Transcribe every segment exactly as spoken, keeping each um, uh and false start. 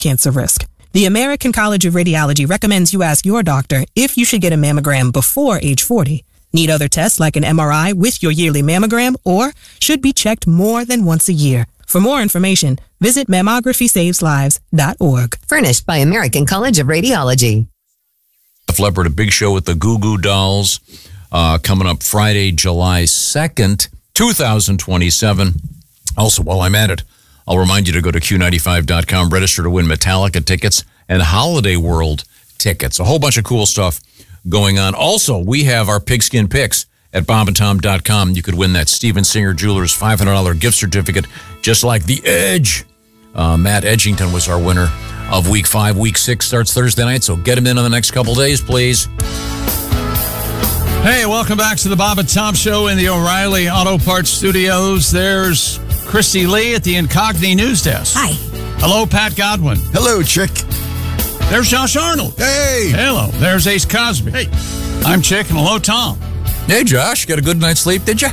cancer risk. The American College of Radiology recommends you ask your doctor if you should get a mammogram before age forty. Need other tests like an M R I with your yearly mammogram, or should be checked more than once a year. For more information, visit mammography saves lives dot org. Furnished by American College of Radiology. Def Leppard, a big show with the Goo Goo Dolls, uh, coming up Friday, July second, two thousand twenty-seven. Also, while I'm at it, I'll remind you to go to Q ninety-five dot com, register to win Metallica tickets and Holiday World tickets. A whole bunch of cool stuff going on. Also, we have our pigskin picks at bob and tom dot com. You could win that Steven Singer Jewelers five hundred dollars gift certificate, just like The Edge. Uh, Matt Edgington was our winner of week five. Week six starts Thursday night, so get him in on the next couple days, please. Hey, welcome back to the Bob and Tom Show in the O'Reilly Auto Parts Studios. There's Christy Lee at the Incogni News Desk. Hi. Hello, Pat Godwin. Hello, Chick. There's Josh Arnold. Hey. Hello. There's Ace Cosby. Hey. I'm Chick, and hello, Tom. Hey, Josh, got a good night's sleep, did you?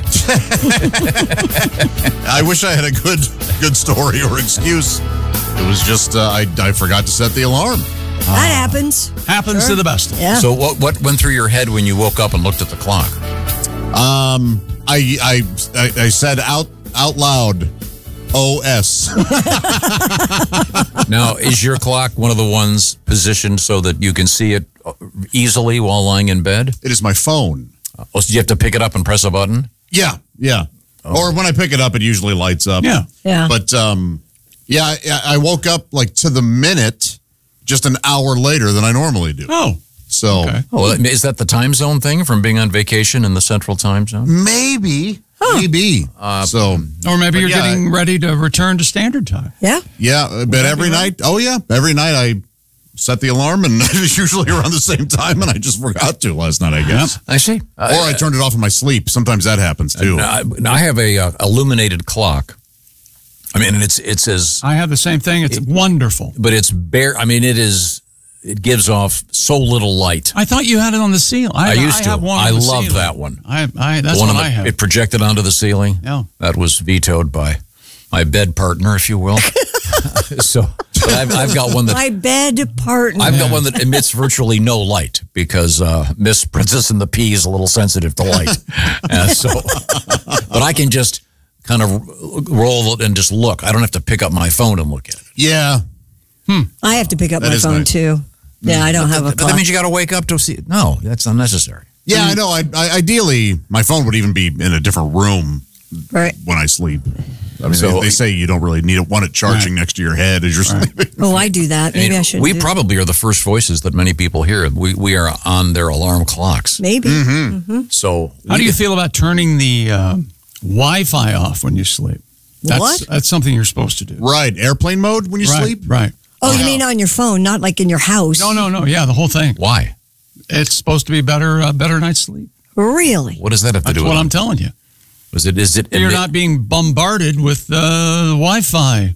I wish I had a good good story or excuse. It was just uh, I, I forgot to set the alarm. That happens. Happens Sure. to the best of us. Yeah. So what what went through your head when you woke up and looked at the clock? Um, I I I, I said out out loud, O S. Now, is your clock one of the ones positioned so that you can see it easily while lying in bed? It is my phone. Oh, so you have to pick it up and press a button? Yeah, yeah. Or when I pick it up, it usually lights up. Yeah. Yeah. But um, yeah, I, I woke up like to the minute, just an hour later than I normally do. Oh. So Okay. Oh, is that the time zone thing from being on vacation in the central time zone? maybe, maybe. Uh, so Or maybe But you're yeah, getting ready to return to standard time. Yeah. yeah, but every night, oh yeah, every night I set the alarm, and it's usually around the same time, and I just forgot to last night, I guess. I see. Or I turned it off in my sleep. Sometimes that happens too. I, I have a uh, illuminated clock. I mean, it's it's as, I have the same thing. It's wonderful. but it's bare. I mean, it is. It gives off so little light. I thought you had it on the ceiling. I used to. have one on I the love ceiling. that one. I, I, that's One what on the- I have. It projected onto the ceiling. Yeah. That was vetoed by my bed partner, if you will. So, but I've, I've got one that My bed partner. I've got one that emits virtually no light because uh, Miss Princess and the Pea is a little sensitive to light. And so, but I can just kind of roll it and just look. I don't have to pick up my phone and look at it. Yeah. I have to pick up That my is phone nice. too. Yeah, I don't have a But that clock. means you got to wake up to see it. No, that's unnecessary. Yeah, I know. I, I ideally, my phone would even be in a different room Right. when I sleep. I mean, So- they, they say you don't really need it, want it charging next to your head as you're sleeping. Oh, I do that. Maybe I should. We do probably are the first voices that many people hear. We we are on their alarm clocks. Maybe. So How do you feel about turning the uh, Wi-Fi off when you sleep? That's, What? That's something you're supposed to do. Right. Airplane mode when you right, sleep? Right. Oh, you mean on your phone, not like in your house? No, no, no. Yeah, the whole thing. Why? It's supposed to be better, uh, better night's sleep. Really? What does that have to That's do what with I'm it? telling you. Is it? Is it? You're emit- not being bombarded with uh, Wi-Fi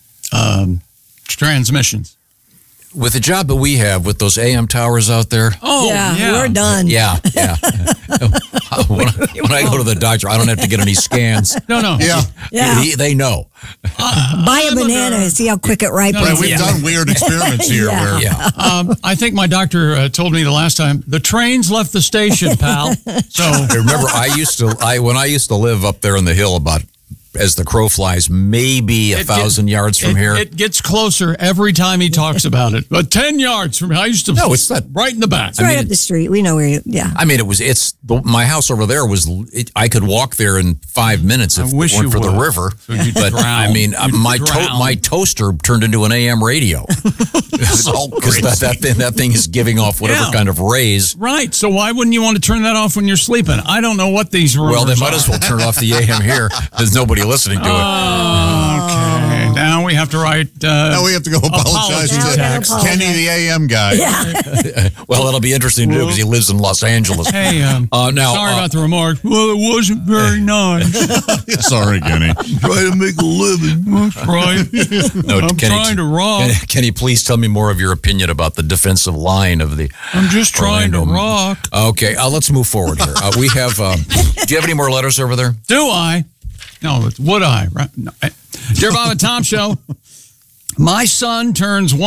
um, transmissions. with the job that we have with those A M towers out there. Oh, yeah, yeah. we're done. Yeah, yeah. when, I, when I go to the doctor, I don't have to get any scans. No, no. Yeah. Yeah. He- they know. Buy a banana and see how quick it ripens. Right, we've Yeah. done weird experiments here Yeah. where Yeah. Um, I think my doctor uh, told me the last time, the train's left the station, pal. So, I remember I used to I when I used to live up there in the hill about as the crow flies, maybe a It thousand get- yards from it, here. It gets closer every time he talks about it. But ten yards from here, I used to. No, it's not- right in the back. It's right mean, up the street. We know where you, yeah. I mean, it was. It's the, my house over there was. It, I could walk there in five minutes if I wish it weren't you for the would. river. So you'd but drown. I mean, uh, You'd my to, drown. my toaster turned into an A M radio because that, that thing that thing is giving off whatever Yeah. kind of rays. Right. So why wouldn't you want to turn that off when you're sleeping? I don't know what these rumors Well, they might are. as well turn off the A M here. There's nobody listening to it. Okay. Now we have to write. Uh, now we have to go apologize apology to text. Kenny, the A M guy. Yeah. Well, that'll be interesting to do because he lives in Los Angeles. Hey, um, Uh, now, sorry uh, about the remarks. Well, it wasn't very nice. Sorry, Kenny. Try to make a living. That's right. No, I'm Kenny, trying to rock. Can, can you please tell me more of your opinion about the defensive line of the? I'm just trying to Orlando- rock. Okay, uh, let's move forward here. Uh, we have. Uh, do you have any more letters over there? Do I? No, it's would I? Right? No. Eh. Dear Bob and Tom Show, My son turns one.